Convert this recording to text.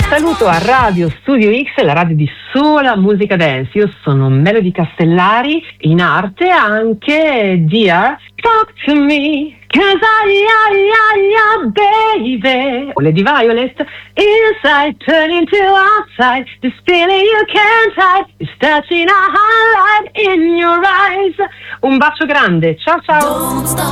Saluto a Radio Studio X, la radio di sola musica dance. Io sono Melody Castellari, in arte anche Dear Talk to Me, 'cause baby. Lady Violet, inside turning to outside, this feeling you can't hide is touching a highlight in your eyes. Un bacio grande, ciao ciao.